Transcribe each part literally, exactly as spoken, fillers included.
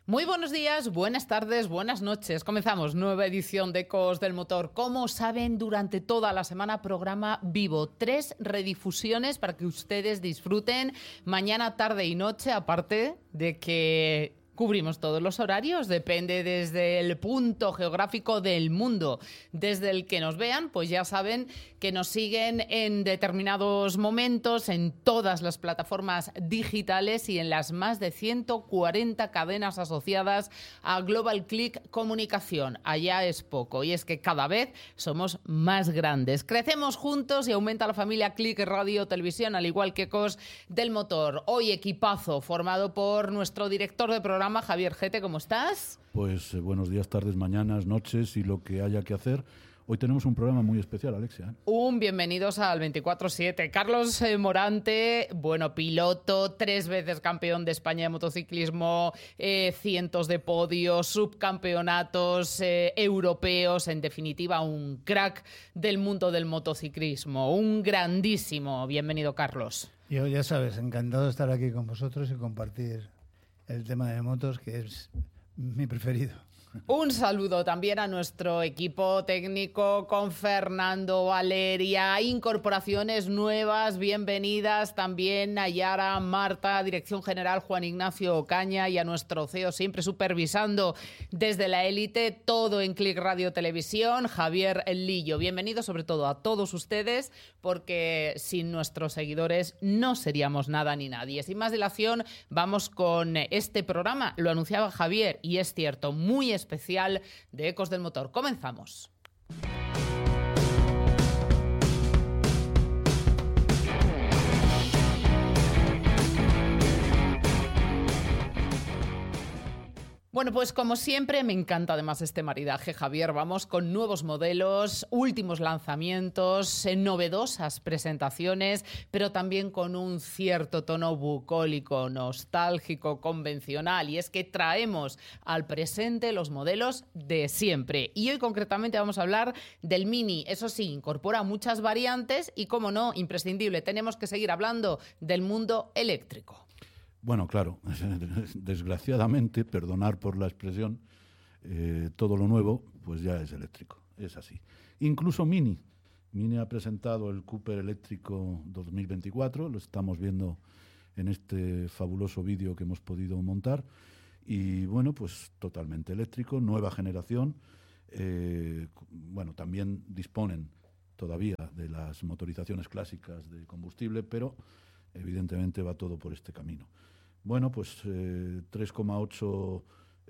Muy buenos días, buenas tardes, buenas noches. Comenzamos nueva edición de Ecos del Motor. Como saben, durante toda la semana programa vivo. Tres redifusiones para que ustedes disfruten mañana, tarde y noche, aparte de que cubrimos todos los horarios, depende desde el punto geográfico del mundo desde el que nos vean, pues ya saben que nos siguen en determinados momentos en todas las plataformas digitales y en las más de ciento cuarenta cadenas asociadas a Global Click Comunicación. Allá es poco, y es que cada vez somos más grandes. Crecemos juntos y aumenta la familia Click Radio Televisión, al igual que Ecos del Motor. Hoy equipazo formado por nuestro director de programa, Javier Gete. ¿Cómo estás? Pues eh, buenos días, tardes, mañanas, noches y lo que haya que hacer. Hoy tenemos un programa muy especial, Alexia. Un bienvenidos al veinticuatro siete. Carlos eh, Morante, bueno, piloto, tres veces campeón de España de motociclismo, eh, cientos de podios, subcampeonatos eh, europeos, en definitiva, un crack del mundo del motociclismo, un grandísimo. Bienvenido, Carlos. Yo, ya sabes, encantado de estar aquí con vosotros y compartir el tema de motos, que es mi preferido. Un saludo también a nuestro equipo técnico con Fernando, Valeria, incorporaciones nuevas, bienvenidas también a Yara, Marta, Dirección General Juan Ignacio Ocaña, y a nuestro C E O siempre supervisando desde la élite todo en Click Radio Televisión, Javier Lillo. Bienvenidos sobre todo a todos ustedes, porque sin nuestros seguidores no seríamos nada ni nadie. Sin más dilación, vamos con este programa. Lo anunciaba Javier y es cierto, muy especial de Ecos del Motor. Comenzamos. Bueno, pues como siempre me encanta además este maridaje, Javier. Vamos con nuevos modelos, últimos lanzamientos, eh, novedosas presentaciones, pero también con un cierto tono bucólico, nostálgico, convencional. Y es que traemos al presente los modelos de siempre. Y hoy concretamente vamos a hablar del Mini. Eso sí, incorpora muchas variantes y, como no, imprescindible, tenemos que seguir hablando del mundo eléctrico. Bueno, claro, desgraciadamente, perdonar por la expresión, eh, todo lo nuevo pues ya es eléctrico, es así. Incluso Mini. Mini ha presentado el Cooper eléctrico dos mil veinticuatro, lo estamos viendo en este fabuloso vídeo que hemos podido montar. Y bueno, pues totalmente eléctrico, nueva generación. Eh, bueno, también disponen todavía de las motorizaciones clásicas de combustible, pero evidentemente va todo por este camino. Bueno, pues eh, tres coma ocho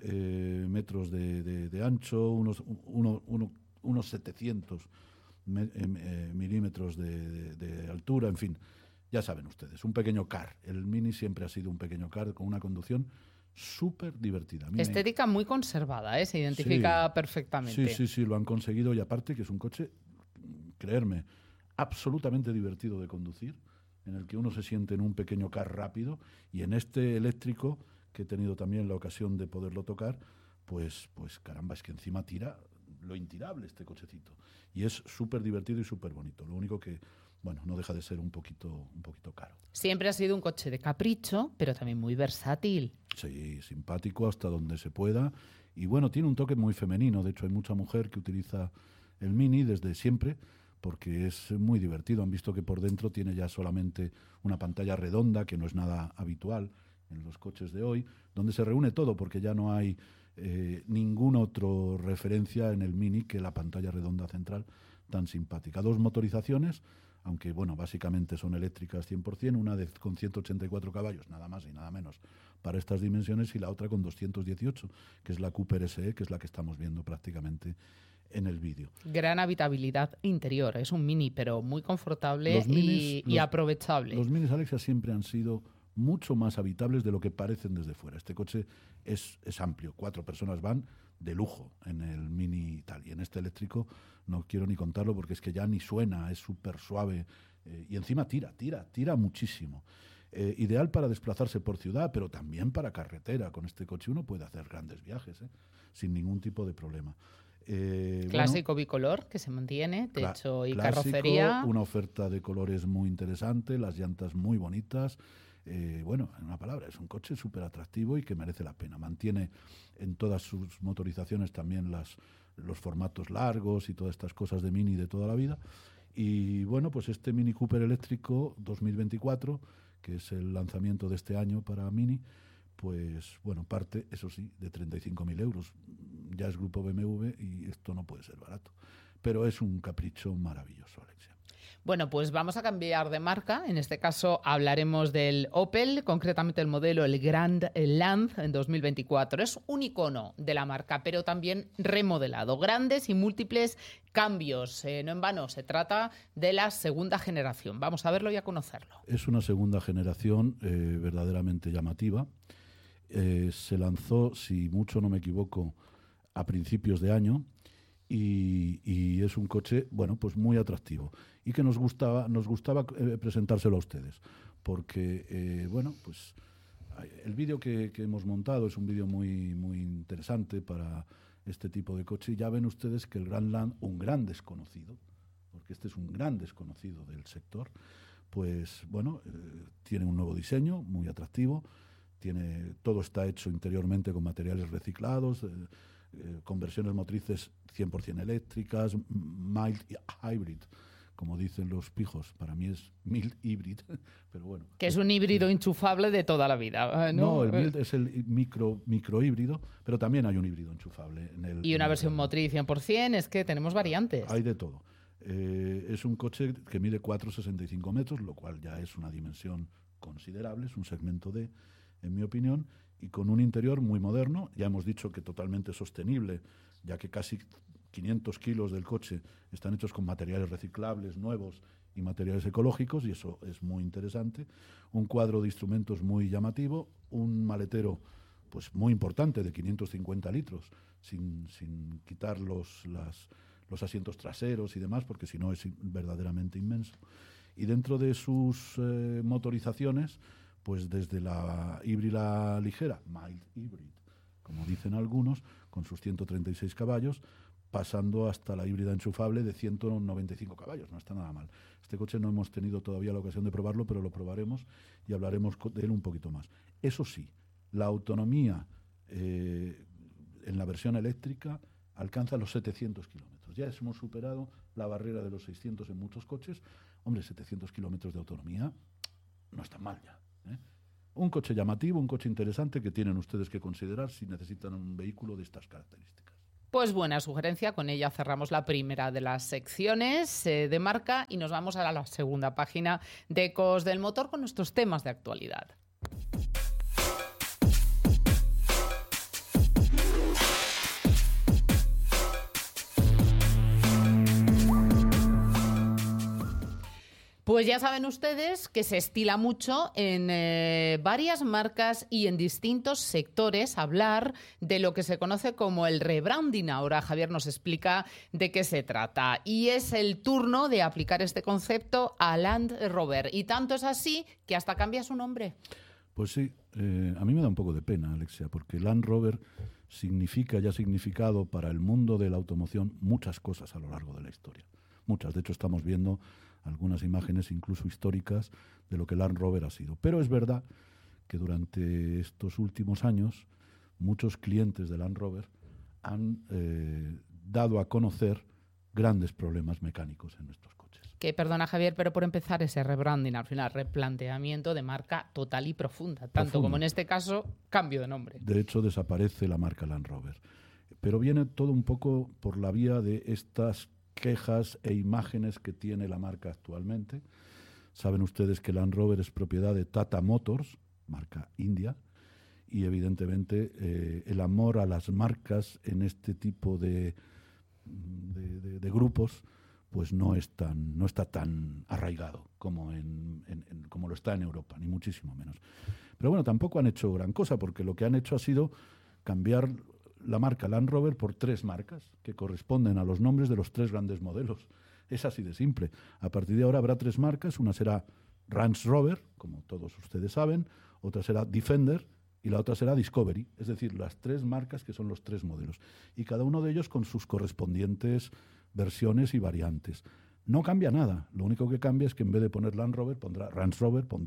eh, metros de, de, de ancho, unos, uno, uno, unos setecientos me, eh, milímetros de, de, de altura, en fin, ya saben ustedes, un pequeño car. El Mini siempre ha sido un pequeño car con una conducción súper divertida. Estética muy conservada, ¿eh? Se identifica sí, perfectamente. Sí, sí, sí, lo han conseguido, y aparte que es un coche, creerme, absolutamente divertido de conducir, en el que uno se siente en un pequeño car rápido, y en este eléctrico, que he tenido también la ocasión de poderlo tocar, pues, pues caramba, es que encima tira lo intirable este cochecito. Y es súper divertido y súper bonito. Lo único que, bueno, no deja de ser un poquito, un poquito caro. Siempre ha sido un coche de capricho, pero también muy versátil. Sí, simpático hasta donde se pueda. Y bueno, tiene un toque muy femenino. De hecho, hay mucha mujer que utiliza el Mini desde siempre, porque es muy divertido. Han visto que por dentro tiene ya solamente una pantalla redonda, que no es nada habitual en los coches de hoy, donde se reúne todo, porque ya no hay eh, ninguna otra referencia en el Mini que la pantalla redonda central tan simpática. Dos motorizaciones, aunque bueno, básicamente son eléctricas cien por ciento, una de, con ciento ochenta y cuatro caballos, nada más y nada menos, para estas dimensiones, y la otra con doscientos dieciocho, que es la Cooper S E, que es la que estamos viendo prácticamente en el vídeo. Gran habitabilidad interior, es un Mini, pero muy confortable los minis, y, y los, aprovechable. Los Minis, Alexia, siempre han sido mucho más habitables de lo que parecen desde fuera. Este coche es, es amplio, cuatro personas van de lujo en el Mini y tal. Y en este eléctrico no quiero ni contarlo, porque es que ya ni suena, es súper suave, eh, y encima tira, tira, tira muchísimo. Eh, ideal para desplazarse por ciudad, pero también para carretera. Con este coche uno puede hacer grandes viajes, ¿eh? Sin ningún tipo de problema. Eh, clásico bueno, bicolor, que se mantiene, techo y clásico, carrocería. Una oferta de colores muy interesante, las llantas muy bonitas, Eh, bueno, en una palabra, es un coche súper atractivo y que merece la pena. Mantiene en todas sus motorizaciones también las, los formatos largos y todas estas cosas de Mini de toda la vida. Y bueno, pues este Mini Cooper eléctrico dos mil veinticuatro, que es el lanzamiento de este año para Mini, pues bueno, parte, eso sí, de treinta y cinco mil euros. Ya es grupo B M W y esto no puede ser barato. Pero es un capricho maravilloso, Alexia. Bueno, pues vamos a cambiar de marca. En este caso hablaremos del Opel, concretamente el modelo, el Grand Land en dos mil veinticuatro. Es un icono de la marca, pero también remodelado. Grandes y múltiples cambios. Eh, no en vano, se trata de la segunda generación. Vamos a verlo y a conocerlo. Es una segunda generación eh, verdaderamente llamativa. Eh, se lanzó, si mucho no me equivoco, a principios de año. Y, y es un coche, bueno, pues muy atractivo y que nos gustaba, nos gustaba eh, presentárselo a ustedes, porque, eh, bueno, pues el vídeo que, que hemos montado es un vídeo muy, muy interesante para este tipo de coche. Y ya ven ustedes que el Grand Land, un gran desconocido, porque este es un gran desconocido del sector, pues, bueno, eh, tiene un nuevo diseño muy atractivo, tiene, todo está hecho interiormente con materiales reciclados, eh, Eh, conversiones motrices cien por ciento eléctricas, mild hybrid, como dicen los pijos. Para mí es mild hybrid, pero bueno. Que es un híbrido enchufable de toda la vida, ¿no? No, el mild es el micro, micro híbrido, pero también hay un híbrido enchufable. En el, y una en versión el, motriz cien por ciento, es que tenemos variantes. Hay de todo. Eh, es un coche que mide cuatro coma sesenta y cinco metros, lo cual ya es una dimensión considerable, es un segmento D, en mi opinión, y con un interior muy moderno. Ya hemos dicho que totalmente sostenible, ya que casi quinientos kilos del coche están hechos con materiales reciclables, nuevos y materiales ecológicos, y eso es muy interesante. Un cuadro de instrumentos muy llamativo, un maletero pues muy importante de quinientos cincuenta litros, sin, sin quitar los, las, los asientos traseros y demás, porque si no es verdaderamente inmenso. Y dentro de sus eh, motorizaciones, pues desde la híbrida ligera, mild hybrid, como dicen algunos, con sus ciento treinta y seis caballos, pasando hasta la híbrida enchufable de ciento noventa y cinco caballos. No está nada mal. Este coche no hemos tenido todavía la ocasión de probarlo, pero lo probaremos y hablaremos de él un poquito más. Eso sí, la autonomía eh, en la versión eléctrica alcanza los setecientos kilómetros. Ya hemos superado la barrera de los seiscientos en muchos coches. Hombre, setecientos kilómetros de autonomía no está mal ya. ¿Eh? Un coche llamativo, un coche interesante que tienen ustedes que considerar si necesitan un vehículo de estas características. Pues buena sugerencia, con ella cerramos la primera de las secciones eh, de marca y nos vamos a la segunda página de Ecos del Motor con nuestros temas de actualidad. Pues ya saben ustedes que se estila mucho en eh, varias marcas y en distintos sectores hablar de lo que se conoce como el rebranding. Ahora Javier nos explica de qué se trata. Y es el turno de aplicar este concepto a Land Rover. Y tanto es así que hasta cambia su nombre. Pues sí, eh, a mí me da un poco de pena, Alexia, porque Land Rover significa y ha significado para el mundo de la automoción muchas cosas a lo largo de la historia. Muchas, de hecho estamos viendo algunas imágenes incluso históricas de lo que Land Rover ha sido. Pero es verdad que durante estos últimos años muchos clientes de Land Rover han eh, dado a conocer grandes problemas mecánicos en nuestros coches. Que perdona Javier, pero por empezar ese rebranding, al final replanteamiento de marca total y profunda, tanto Profunda. como en este caso cambio de nombre. De hecho desaparece la marca Land Rover. Pero viene todo un poco por la vía de estas quejas e imágenes que tiene la marca actualmente. Saben ustedes que Land Rover es propiedad de Tata Motors, marca india, y evidentemente eh, el amor a las marcas en este tipo de, de, de, de grupos pues no es tan, no está tan arraigado como, en, en, en, como lo está en Europa, ni muchísimo menos. Pero bueno, tampoco han hecho gran cosa, porque lo que han hecho ha sido cambiar la marca Land Rover por tres marcas que corresponden a los nombres de los tres grandes modelos. Es así de simple. A partir de ahora habrá tres marcas. Una será Range Rover, como todos ustedes saben, otra será Defender y la otra será Discovery. Es decir, las tres marcas que son los tres modelos. Y cada uno de ellos con sus correspondientes versiones y variantes. No cambia nada. Lo único que cambia es que en vez de poner Land Rover, pondrá Range Rover, pondrá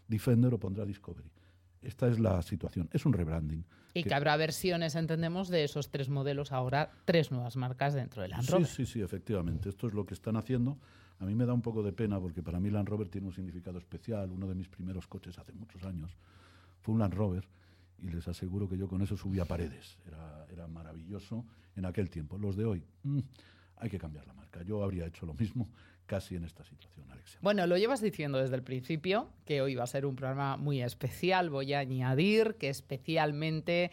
Defender o pondrá Discovery. Esta es la situación. Es un rebranding. Y que, que habrá versiones, entendemos, de esos tres modelos, ahora tres nuevas marcas dentro del Land Rover. Sí, sí, sí, efectivamente. Esto es lo que están haciendo. A mí me da un poco de pena porque para mí Land Rover tiene un significado especial. Uno de mis primeros coches hace muchos años fue un Land Rover y les aseguro que yo con eso subía paredes. Era, era maravilloso en aquel tiempo. Los de hoy, mmm, hay que cambiar la marca. Yo habría hecho lo mismo casi en esta situación, Alexia. Bueno, lo llevas diciendo desde el principio, que hoy va a ser un programa muy especial. Voy a añadir que especialmente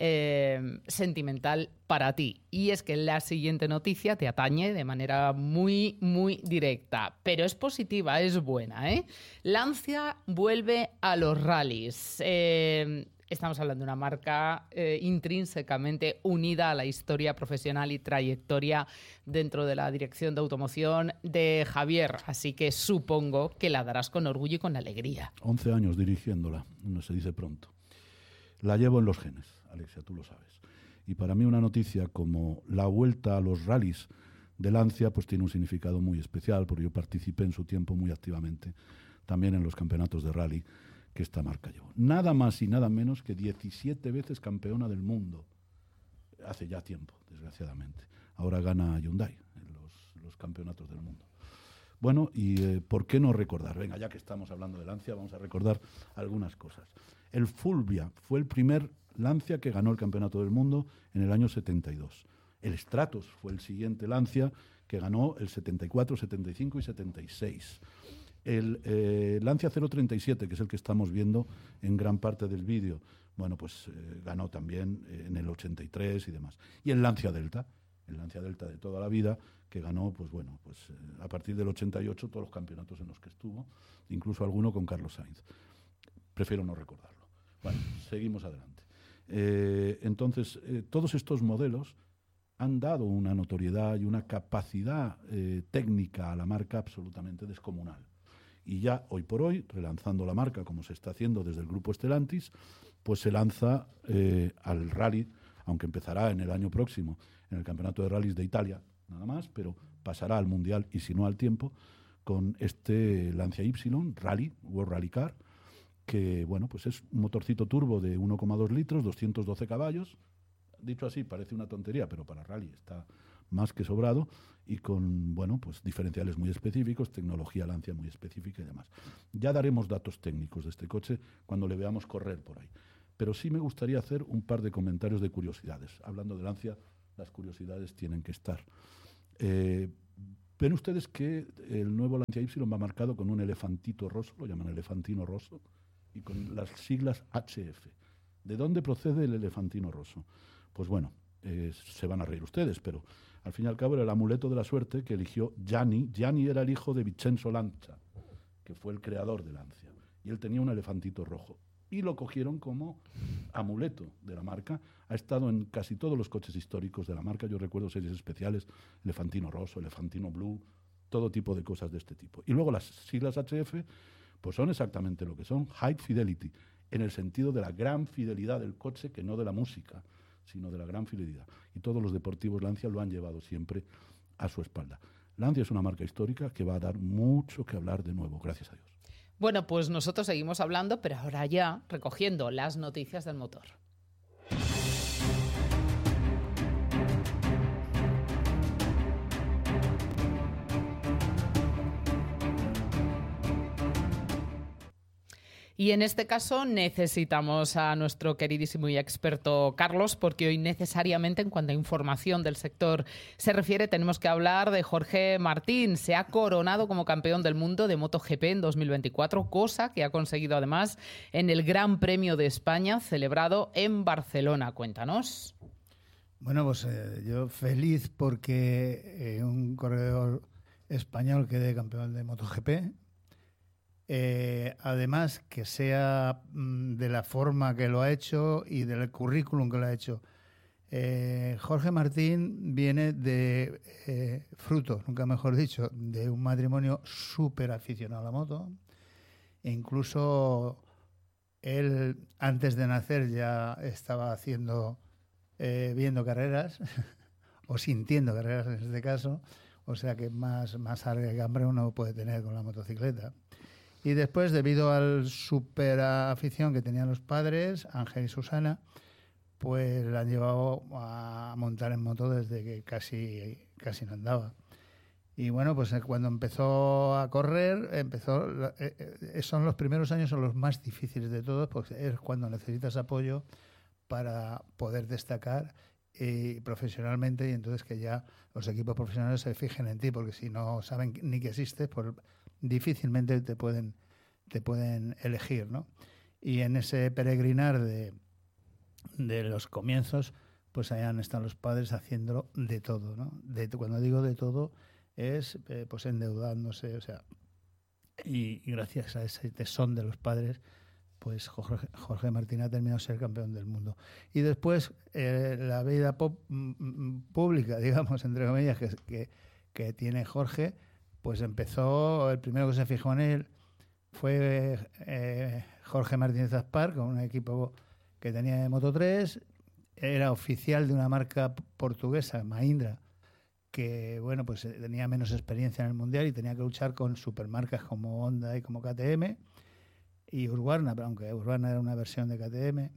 eh, sentimental para ti. Y es que la siguiente noticia te atañe de manera muy, muy directa. Pero es positiva, es buena, ¿eh? Lancia vuelve a los rallies. Eh... Estamos hablando de una marca eh, intrínsecamente unida a la historia profesional y trayectoria dentro de la dirección de automoción de Javier. Así que supongo que la darás con orgullo y con alegría. once años dirigiéndola, no se dice pronto. La llevo en los genes, Alexia, tú lo sabes. Y para mí una noticia como la vuelta a los rallies de Lancia pues tiene un significado muy especial, porque yo participé en su tiempo muy activamente también en los campeonatos de rally que esta marca llevó. Nada más y nada menos que diecisiete veces campeona del mundo. Hace ya tiempo, desgraciadamente. Ahora gana Hyundai en los, los campeonatos del mundo. Bueno, y eh, ¿por qué no recordar? Venga, ya que estamos hablando de Lancia, vamos a recordar algunas cosas. El Fulvia fue el primer Lancia que ganó el campeonato del mundo en el año setenta y dos. El Stratos fue el siguiente Lancia que ganó el setenta y cuatro, setenta y cinco y setenta y seis. El eh, Lancia cero treinta y siete, que es el que estamos viendo en gran parte del vídeo, bueno, pues eh, ganó también eh, en el ochenta y tres y demás. Y el Lancia Delta, el Lancia Delta de toda la vida, que ganó, pues bueno, pues eh, a partir del ochenta y ocho todos los campeonatos en los que estuvo, incluso alguno con Carlos Sainz. Prefiero no recordarlo. Bueno, seguimos adelante. Eh, entonces, eh, todos estos modelos han dado una notoriedad y una capacidad eh, técnica a la marca absolutamente descomunal. Y ya hoy por hoy, relanzando la marca como se está haciendo desde el grupo Stellantis, pues se lanza eh, al rally, aunque empezará en el año próximo en el Campeonato de Rallys de Italia, nada más, pero pasará al Mundial y si no al tiempo, con este Lancia Y Rally, World Rally Car, que bueno, pues es un motorcito turbo de uno coma dos litros, doscientos doce caballos. Dicho así, parece una tontería, pero para rally está más que sobrado y con, bueno, pues diferenciales muy específicos, tecnología Lancia muy específica y demás. Ya daremos datos técnicos de este coche cuando le veamos correr por ahí. Pero sí me gustaría hacer un par de comentarios de curiosidades. Hablando de Lancia, las curiosidades tienen que estar. Eh, Ven ustedes que el nuevo Lancia Y va marcado con un elefantito roso, lo llaman elefantino roso, y con las siglas H F. ¿De dónde procede el elefantino roso? Pues bueno, eh, se van a reír ustedes, pero al fin y al cabo era el amuleto de la suerte que eligió Gianni. Gianni era el hijo de Vincenzo Lancia, que fue el creador de Lancia, y él tenía un elefantito rojo. Y lo cogieron como amuleto de la marca. Ha estado en casi todos los coches históricos de la marca. Yo recuerdo series especiales, elefantino roso, elefantino blue, todo tipo de cosas de este tipo. Y luego las siglas H F, pues son exactamente lo que son, High Fidelity, en el sentido de la gran fidelidad del coche, que no de la música, sino de la gran fidelidad. Y todos los deportivos Lancia lo han llevado siempre a su espalda. Lancia es una marca histórica que va a dar mucho que hablar de nuevo, gracias a Dios. Bueno, pues nosotros seguimos hablando, pero ahora ya recogiendo las noticias del motor. Y en este caso necesitamos a nuestro queridísimo y experto Carlos, porque hoy necesariamente en cuanto a información del sector se refiere tenemos que hablar de Jorge Martín. Se ha coronado como campeón del mundo de MotoGP en dos mil veinticuatro, cosa que ha conseguido además en el Gran Premio de España celebrado en Barcelona. Cuéntanos. Bueno, pues eh, yo feliz porque eh, un corredor español quede campeón de MotoGP. Eh, además, que sea mm, de la forma que lo ha hecho y del currículum que lo ha hecho. Eh, Jorge Martín viene de eh, fruto, nunca mejor dicho, de un matrimonio súper aficionado a la moto. E incluso él, antes de nacer, ya estaba haciendo, eh, viendo carreras, o sintiendo carreras en este caso, o sea que más, más hambre uno puede tener con la motocicleta. Y después, debido al super afición que tenían los padres, Ángel y Susana, pues la han llevado a montar en moto desde que casi, casi no andaba. Y bueno, pues cuando empezó a correr, empezó eh, son los primeros años, son los más difíciles de todos, porque es cuando necesitas apoyo para poder destacar eh, profesionalmente, y entonces que ya los equipos profesionales se fijen en ti, porque si no saben ni que existes, pues difícilmente te pueden, te pueden elegir, ¿no? Y en ese peregrinar de, de los comienzos, pues allá están los padres haciendo de todo, ¿no? De, cuando digo de todo, es eh, pues endeudándose, o sea, y, y gracias a ese tesón de los padres, pues Jorge, Jorge Martín ha terminado de ser campeón del mundo. Y después eh, la vida pop, m, pública, digamos, entre comillas, que, que, que tiene Jorge, pues empezó, el primero que se fijó en él fue eh, Jorge Martínez Aspar, con un equipo que tenía de Moto tres, era oficial de una marca portuguesa, Mahindra, que bueno, pues tenía menos experiencia en el mundial y tenía que luchar con supermarcas como Honda y como K T M y Husqvarna, aunque Husqvarna era una versión de K T M.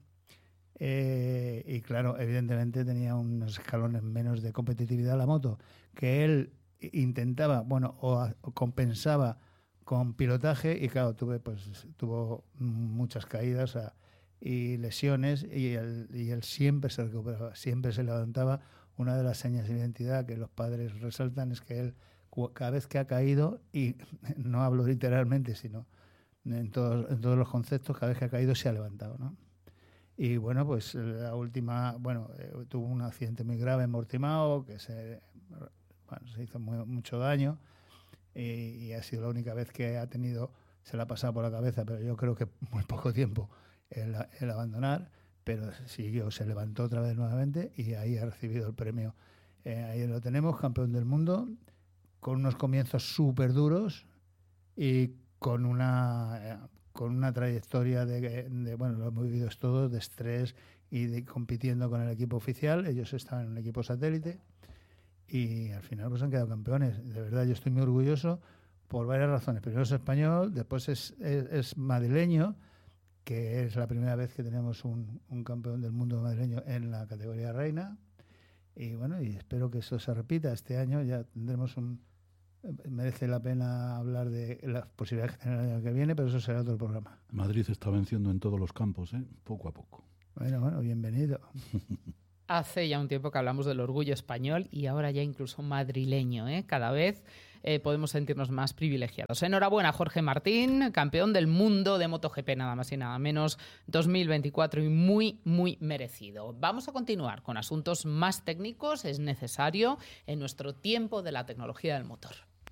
Eh, y claro, evidentemente tenía unos escalones menos de competitividad la moto, que él intentaba, bueno, o, a, o compensaba con pilotaje, y claro, tuve, pues, tuvo muchas caídas a, y lesiones, y él, y él siempre se recuperaba, siempre se levantaba. Una de las señas de identidad que los padres resaltan es que él, cada vez que ha caído, y no hablo literalmente, sino en todos, en todos los conceptos, cada vez que ha caído se ha levantado, ¿no? Y bueno, pues la última, bueno, eh, tuvo un accidente muy grave en Mortimao, que se, bueno, se hizo muy, mucho daño, y, y ha sido la única vez que ha tenido, se le ha pasado por la cabeza, pero yo creo que muy poco tiempo el, el abandonar. Pero siguió, se levantó otra vez nuevamente y ahí ha recibido el premio. Eh, ahí lo tenemos, campeón del mundo, con unos comienzos súper duros y con una, eh, con una trayectoria de, de, bueno, lo hemos vivido todos, de estrés y de compitiendo con el equipo oficial. Ellos estaban en un equipo satélite y al final pues han quedado campeones. De verdad, yo estoy muy orgulloso por varias razones. Primero es español, después es, es, es madrileño, que es la primera vez que tenemos un, un campeón del mundo madrileño en la categoría reina. Y bueno, y espero que eso se repita. Este año ya tendremos un... Merece la pena hablar de las posibilidades que tenemos el año que viene, pero eso será otro programa. Madrid está venciendo en todos los campos, ¿eh? Poco a poco. Bueno, bueno, bienvenido. Hace ya un tiempo que hablamos del orgullo español y ahora ya incluso madrileño, ¿eh? Cada vez eh, podemos sentirnos más privilegiados. Enhorabuena, Jorge Martín, campeón del mundo de MotoGP, nada más y nada menos, dos mil veinticuatro, y muy, muy merecido. Vamos a continuar con asuntos más técnicos, es necesario en nuestro tiempo de la tecnología del motor.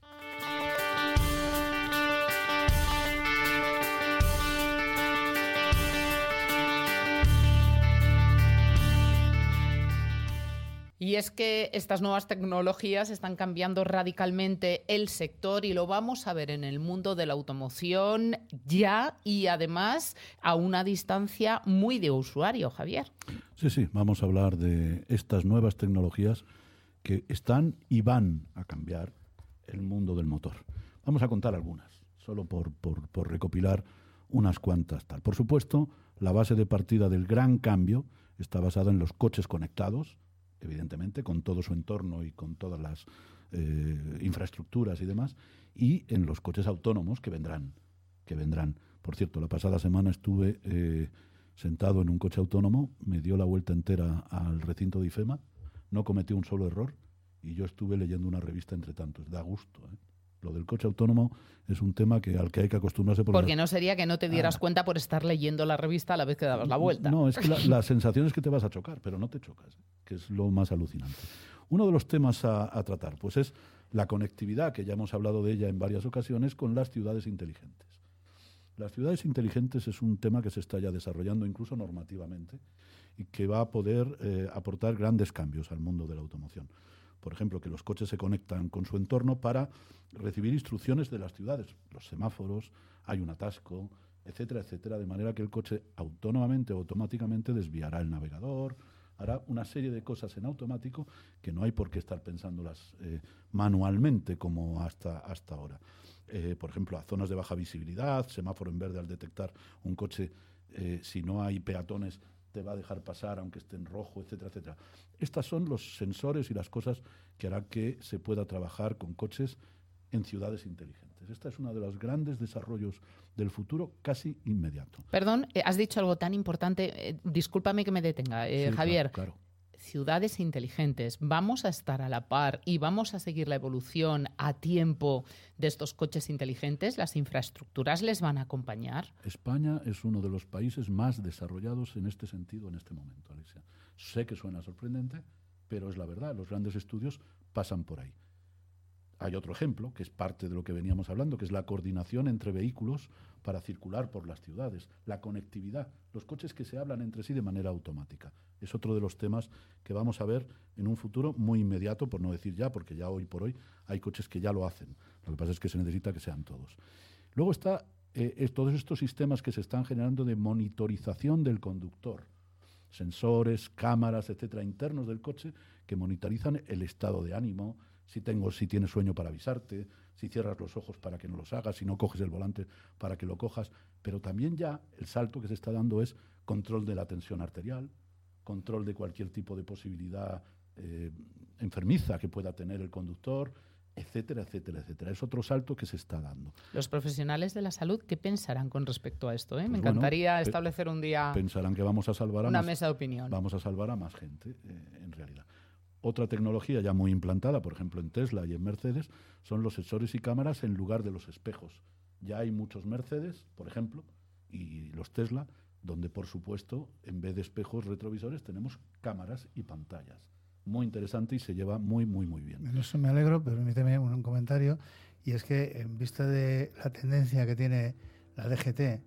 Y es que estas nuevas tecnologías están cambiando radicalmente el sector y lo vamos a ver en el mundo de la automoción ya y además a una distancia muy de usuario, Javier. Sí, sí, vamos a hablar de estas nuevas tecnologías que están y van a cambiar el mundo del motor. Vamos a contar algunas, solo por, por, por recopilar unas cuantas tal. Por supuesto, la base de partida del gran cambio está basada en los coches conectados, evidentemente, con todo su entorno y con todas las eh, infraestructuras y demás, y en los coches autónomos que vendrán, que vendrán. Por cierto, la pasada semana estuve eh, sentado en un coche autónomo, me dio la vuelta entera al recinto de IFEMA, no cometió un solo error, y yo estuve leyendo una revista entre tantos. Da gusto, ¿eh? Lo del coche autónomo es un tema que, al que hay que acostumbrarse. Por Porque la... no sería que no te dieras ah. cuenta por estar leyendo la revista a la vez que dabas la vuelta. No, es que la, la sensación es que te vas a chocar, pero no te chocas, que es lo más alucinante. Uno de los temas a, a tratar pues es la conectividad, que ya hemos hablado de ella en varias ocasiones, con las ciudades inteligentes. Las ciudades inteligentes es un tema que se está ya desarrollando incluso normativamente y que va a poder eh, aportar grandes cambios al mundo de la automoción. Por ejemplo, que los coches se conectan con su entorno para recibir instrucciones de las ciudades, los semáforos, hay un atasco, etcétera, etcétera, de manera que el coche autónomamente o automáticamente desviará el navegador, hará una serie de cosas en automático que no hay por qué estar pensándolas eh, manualmente como hasta, hasta ahora. eh, por ejemplo, a zonas de baja visibilidad, semáforo en verde al detectar un coche, eh, si no hay peatones, te va a dejar pasar aunque esté en rojo, etcétera, etcétera. Estos son los sensores y las cosas que harán que se pueda trabajar con coches en ciudades inteligentes. Este es uno de los grandes desarrollos del futuro casi inmediato. Perdón, eh, has dicho algo tan importante, eh, discúlpame que me detenga, eh, Sí, Javier. Claro, claro. Ciudades inteligentes, ¿vamos a estar a la par y vamos a seguir la evolución a tiempo de estos coches inteligentes? ¿Las infraestructuras les van a acompañar? España es uno de los países más desarrollados en este sentido en este momento, Alexia. Sé que suena sorprendente, pero es la verdad, los grandes estudios pasan por ahí. Hay otro ejemplo, que es parte de lo que veníamos hablando, que es la coordinación entre vehículos para circular por las ciudades, la conectividad, los coches que se hablan entre sí de manera automática. Es otro de los temas que vamos a ver en un futuro muy inmediato, por no decir ya, porque ya hoy por hoy hay coches que ya lo hacen. Lo que pasa es que se necesita que sean todos. Luego está eh, es todos estos sistemas que se están generando de monitorización del conductor, sensores, cámaras, etcétera, internos del coche que monitorizan el estado de ánimo, si tengo, si tienes sueño para avisarte, si cierras los ojos para que no los hagas, si no coges el volante para que lo cojas. Pero también ya el salto que se está dando es control de la tensión arterial, control de cualquier tipo de posibilidad eh, enfermiza que pueda tener el conductor, etcétera, etcétera, etcétera. Es otro salto que se está dando. Los profesionales de la salud, ¿qué pensarán con respecto a esto? Eh? Pues Me bueno, encantaría pe- establecer un día Pensarán que vamos a salvar a una más, mesa de opinión. vamos a salvar a más gente, eh, en realidad. Otra tecnología ya muy implantada, por ejemplo en Tesla y en Mercedes, son los sensores y cámaras en lugar de los espejos. Ya hay muchos Mercedes, por ejemplo, y los Tesla, donde por supuesto, en vez de espejos retrovisores, tenemos cámaras y pantallas. Muy interesante y se lleva muy, muy, muy bien. En eso me alegro, pero permíteme un, un comentario, y es que en vista de la tendencia que tiene la D G T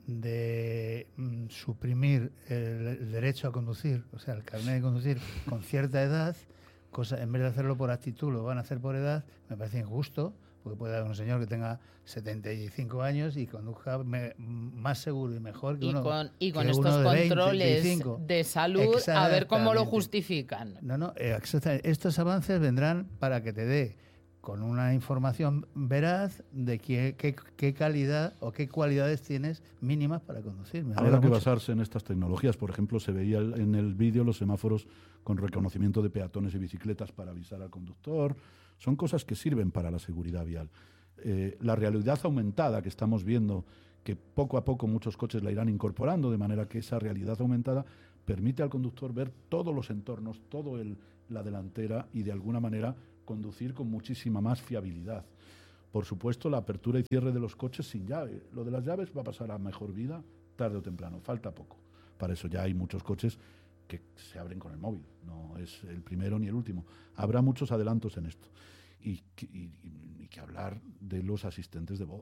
de mm, suprimir el, el derecho a conducir, o sea, el carnet de conducir con cierta edad, cosa, en vez de hacerlo por actitud, lo van a hacer por edad, me parece injusto, porque puede haber un señor que tenga setenta y cinco años y conduzca me, más seguro y mejor que Y uno con, y con que estos uno de veinte, controles treinta y cinco. de salud, a ver cómo lo Exactamente. justifican. No, no, eh, exactamente. Estos avances vendrán para que te dé con una información veraz de qué, qué, qué calidad o qué cualidades tienes mínimas para conducir. Me alegra Habrá que mucho. basarse en estas tecnologías. Por ejemplo, se veía el- en el vídeo los semáforos con reconocimiento de peatones y bicicletas para avisar al conductor. Son cosas que sirven para la seguridad vial. Eh, la realidad aumentada que estamos viendo, que poco a poco muchos coches la irán incorporando, de manera que esa realidad aumentada permite al conductor ver todos los entornos, todo el, la delantera y de alguna manera conducir con muchísima más fiabilidad. Por supuesto, la apertura y cierre de los coches sin llave. Lo de las llaves va a pasar a mejor vida tarde o temprano, falta poco. Para eso ya hay muchos coches que se abren con el móvil, no es el primero ni el último. Habrá muchos adelantos en esto. Y, y, y, y que hablar de los asistentes de voz.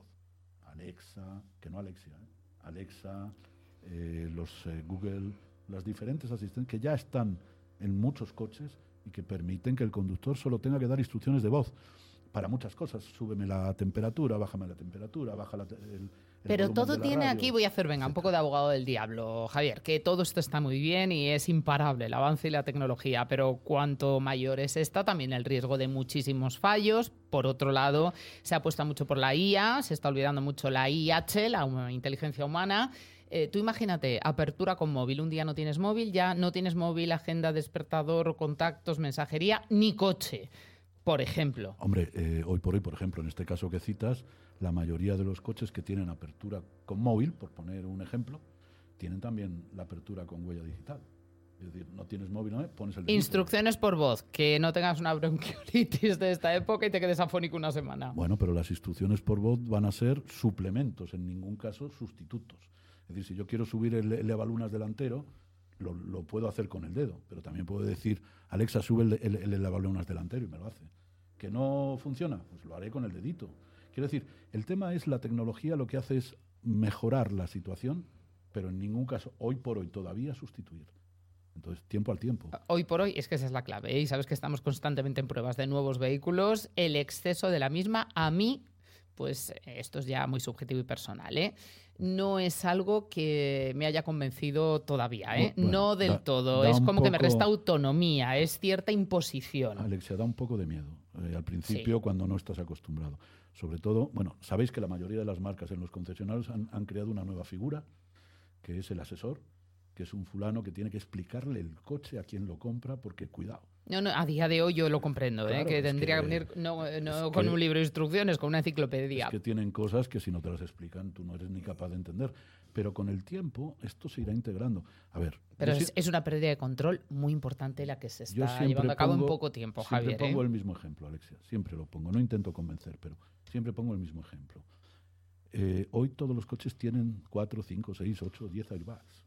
Alexa, que no Alexia, ¿eh? Alexa, eh, los eh, Google, las diferentes asistentes que ya están en muchos coches y que permiten que el conductor solo tenga que dar instrucciones de voz para muchas cosas. Súbeme la temperatura, bájame la temperatura, baja la, el, el Pero volumen todo de la tiene radio, aquí, voy a hacer, venga, un poco de abogado del diablo, Javier, que todo esto está muy bien y es imparable el avance y la tecnología, pero cuanto mayor es esta, también el riesgo de muchísimos fallos. Por otro lado, se apuesta mucho por la I A, se está olvidando mucho la I H, la inteligencia humana. Eh, tú imagínate, apertura con móvil, un día no tienes móvil, ya no tienes móvil, agenda, despertador, contactos, mensajería, ni coche, por ejemplo. Hombre, eh, hoy por hoy, por ejemplo, en este caso que citas, la mayoría de los coches que tienen apertura con móvil, por poner un ejemplo, tienen también la apertura con huella digital. Es decir, no tienes móvil, ¿no? Pones el dedito. Instrucciones por voz, que no tengas una bronquiolitis de esta época y te quedes afónico una semana. Bueno, pero las instrucciones por voz van a ser suplementos, en ningún caso sustitutos. Es decir, si yo quiero subir el elevalunas delantero, lo, lo puedo hacer con el dedo, pero también puedo decir, Alexa, sube el, el, el elevalunas delantero y me lo hace. ¿Que no funciona? Pues lo haré con el dedito. Quiero decir, el tema es la tecnología, lo que hace es mejorar la situación, pero en ningún caso, hoy por hoy, todavía sustituir. Entonces, tiempo al tiempo. Hoy por hoy es que esa es la clave, ¿eh? Y sabes que estamos constantemente en pruebas de nuevos vehículos. El exceso de la misma, a mí, pues esto es ya muy subjetivo y personal, ¿eh? No es algo que me haya convencido todavía, ¿eh? Bueno, no del da, todo. da es un como que me poco, resta autonomía, es cierta imposición. Alexia, da un poco de miedo. eh, al principio Sí. cuando no estás acostumbrado. Sobre todo, bueno, sabéis que la mayoría de las marcas en los concesionarios han, han creado una nueva figura, que es el asesor, que es un fulano que tiene que explicarle el coche a quien lo compra, porque cuidado. No, no, a día de hoy yo lo comprendo, Claro, ¿eh? que es tendría que, que- venir no, no es con que- un libro de instrucciones, con una enciclopedia. Es que tienen cosas que si no te las explican tú no eres ni capaz de entender. Pero con el tiempo esto se irá integrando. A ver, Pero yo es, si- es una pérdida de control muy importante la que se yo está siempre llevando a cabo en pongo- poco tiempo, siempre Javier. pongo ¿eh? el mismo ejemplo, Alexia. Siempre lo pongo. No intento convencer, pero siempre pongo el mismo ejemplo. Eh, hoy todos los coches tienen cuatro, cinco, seis, ocho, diez airbags.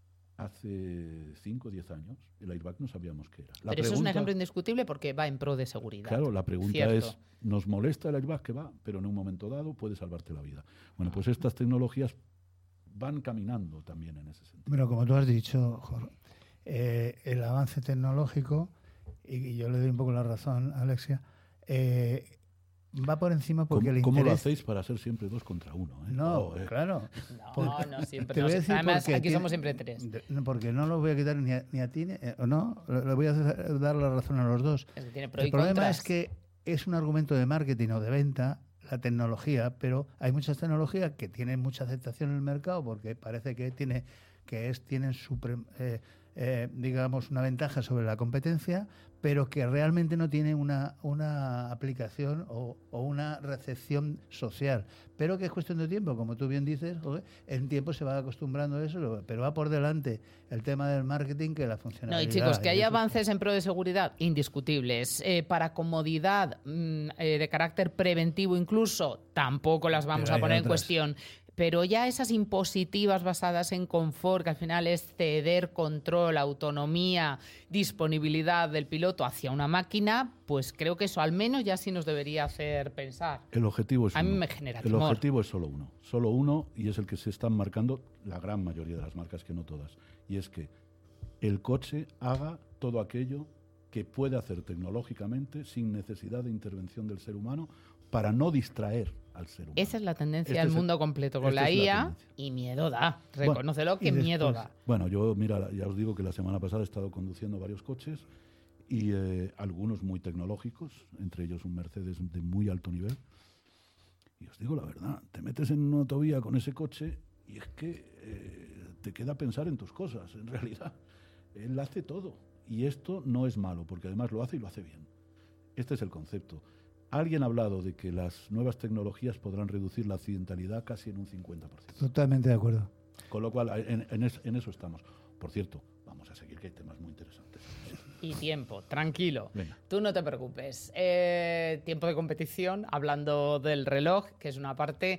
Hace cinco o diez años el airbag no sabíamos qué era. La Pero eso es un pregunta- ejemplo indiscutible porque va en pro de seguridad. Claro, la pregunta Cierto. es, ¿nos molesta el airbag que va? Pero en un momento dado puede salvarte la vida. Bueno, pues estas tecnologías van caminando también en ese sentido. Pero como tú has dicho, Jorge, eh, el avance tecnológico, y yo le doy un poco la razón a Alexia, eh, va por encima porque ¿Cómo, el cómo lo interés... hacéis para ser siempre dos contra uno? eh? No, Oh, eh. claro. No, no, siempre. Te no. voy a decir Además, porque aquí tiene- somos siempre tres. de- no, porque no lo voy a quitar ni a, ni a ti, ni- eh, o no, le le voy a hacer- dar la razón a los dos. Es que tiene pro El y problema contras. es que es un argumento de marketing o de venta, la tecnología, pero hay muchas tecnologías que tienen mucha aceptación en el mercado porque parece que tiene que es tienen su pre- eh, eh, digamos una ventaja sobre la competencia, pero que realmente no tienen una, una aplicación o, o una recepción social, pero que es cuestión de tiempo, como tú bien dices, joder, en tiempo se va acostumbrando a eso, pero va por delante el tema del marketing que la No, funcionalidad. y chicos, que y haya eso- avances en pro de seguridad indiscutibles. Eh, para comodidad mm, eh, de carácter preventivo incluso, tampoco las vamos Pero a hay poner en otras. cuestión. Pero ya esas impositivas basadas en confort, que al final es ceder control, autonomía, disponibilidad del piloto hacia una máquina, pues creo que eso al menos ya sí nos debería hacer pensar. El objetivo es A mí uno. me genera El temor. objetivo es solo uno. Solo uno, y es el que se están marcando la gran mayoría de las marcas, que no todas. Y es que el coche haga todo aquello que puede hacer tecnológicamente sin necesidad de intervención del ser humano para no distraer al ser humano. Esa es la tendencia Este del es el- mundo completo con esta la es la I A tendencia. y miedo da. Bueno, Reconócelo que y miedo después- da. Bueno, yo, mira, ya os digo que la semana pasada he estado conduciendo varios coches y eh, algunos muy tecnológicos, entre ellos un Mercedes de muy alto nivel. Y os digo la verdad, te metes en una autovía con ese coche y es que eh, te queda pensar en tus cosas, en realidad. Él hace todo. Y esto no es malo, porque además lo hace y lo hace bien. Este es el concepto. Alguien ha hablado de que las nuevas tecnologías podrán reducir la accidentalidad casi en un cincuenta por ciento. Totalmente de acuerdo. Con lo cual, en, en es- en eso estamos. Por cierto, vamos a seguir, que hay temas muy interesantes. Y tiempo, tranquilo. Venga. Tú no te preocupes. Eh, tiempo de competición, hablando del reloj, que es una parte